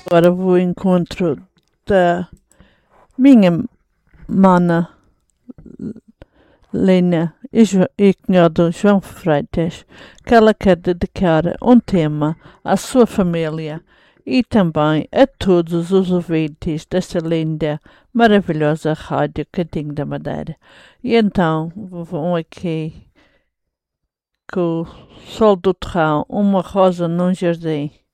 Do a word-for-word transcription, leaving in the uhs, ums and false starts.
Agora vou ao encontro da minha mana Lena e, jo e cunhado João Freitas, que ela quer dedicar um tema à sua família e também a todos os ouvintes desta linda, maravilhosa rádio Cantinho da Madeira. E então vão aqui com o sol do terrão, uma rosa num jardim.